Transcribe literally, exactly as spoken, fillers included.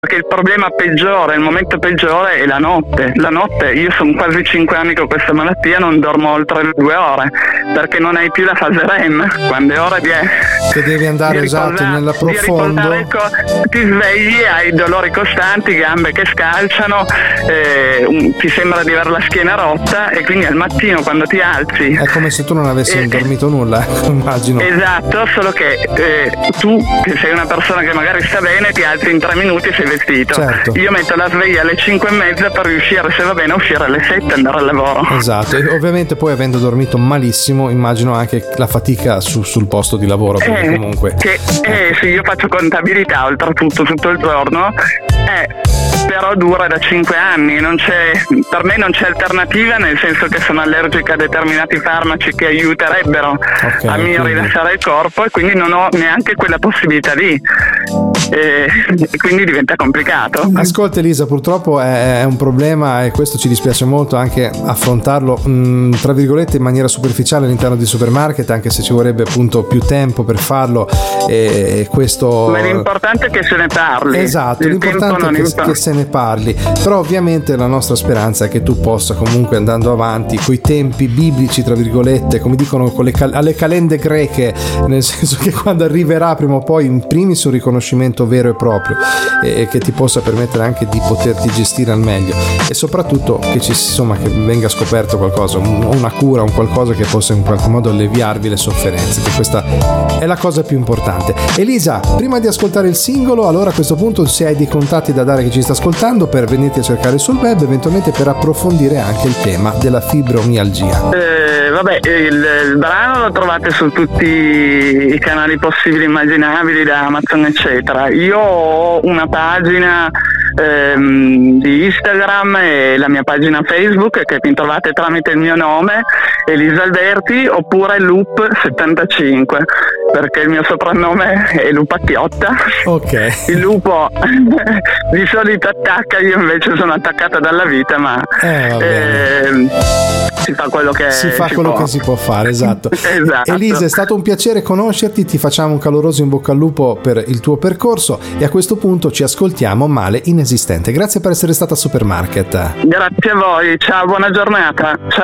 Perché il problema peggiore, il momento peggiore è la notte. La notte, io sono quasi cinque anni con questa malattia, non dormo oltre le due ore, perché non hai più la fase R E M, quando è ora di... Che devi andare, esatto, nella profondo. Ecco, ti svegli, hai dolori costanti, gambe che scalciano, eh, un, ti sembra di avere la schiena rotta, e quindi al mattino quando ti alzi... È come se tu non avessi eh, dormito nulla, immagino. Esatto, solo che eh, tu, che sei una persona che magari sta bene, ti alzi in tre minuti e sei vestito. Certo. Io metto la sveglia alle cinque e mezza per riuscire, se va bene, a uscire alle sette e andare al lavoro. Esatto, e ovviamente poi avendo dormito malissimo, immagino anche la fatica su, sul posto di lavoro, perché eh, comunque... Che, eh, sì, io faccio contabilità oltretutto tutto il giorno, eh, però dura da cinque anni, non c'è, per me non c'è alternativa, nel senso che sono allergica a determinati farmaci che aiuterebbero okay, a mi quindi... rilassare il corpo, e quindi non ho neanche quella possibilità lì. E quindi diventa complicato. Ascolta Elisa, purtroppo è, è un problema, e questo ci dispiace molto anche affrontarlo mh, tra virgolette in maniera superficiale all'interno di supermarket, anche se ci vorrebbe appunto più tempo per farlo, e, e questo... Ma l'importante è che se ne parli. Esatto, il l'importante è che, impa- che se ne parli, però ovviamente la nostra speranza è che tu possa comunque, andando avanti coi tempi biblici tra virgolette, come dicono con le cal- alle calende greche, nel senso che quando arriverà prima o poi in primis un riconoscimento vero e proprio, e che ti possa permettere anche di poterti gestire al meglio, e soprattutto che ci insomma che venga scoperto qualcosa, una cura, un qualcosa che possa in qualche modo alleviarvi le sofferenze, che questa è la cosa più importante. Elisa, prima di ascoltare il singolo, allora a questo punto, se hai dei contatti da dare, che ci sta ascoltando, per venirti a cercare sul web, eventualmente per approfondire anche il tema della fibromialgia. Eh, vabbè, il, il brano lo trovate su tutti i canali possibili e immaginabili, da Amazon eccetera. Io ho una pagina ehm, di Instagram e la mia pagina Facebook, che mi trovate tramite il mio nome, Elisa Alberti, oppure Loop settantacinque, perché il mio soprannome è Lupacchiotta. Ok. Il lupo di solito attacca, io invece sono attaccata dalla vita, ma eh, eh, si fa quello che si fa si quello può. che si può fare, esatto. Esatto. Elisa, è stato un piacere conoscerti, ti facciamo un caloroso in bocca al lupo per il tuo percorso, e a questo punto ci ascoltiamo Male Inesistente. Grazie per essere stata a Supermarket. Grazie a voi, ciao, buona giornata. Ciao.